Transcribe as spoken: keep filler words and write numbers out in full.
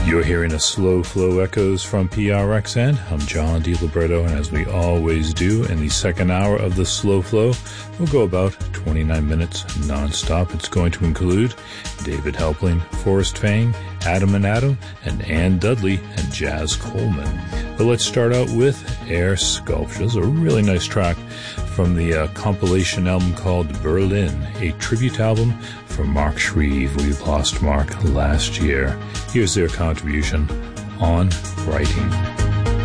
You're hearing a Slow Flow Echoes from P R X N. I'm John DiLiberto, and as we always do in the second hour of the Slow Flow, we'll go about twenty-nine minutes non-stop. It's going to include David Helpling, Forrest Fang, Adam and Adam, and Ann Dudley and Jazz Coleman. But let's start out with Air Sculptures, a really nice track from the uh, compilation album called Berlin, a tribute album for Mark Shreve. We lost Mark last year. Here's their contribution on writing.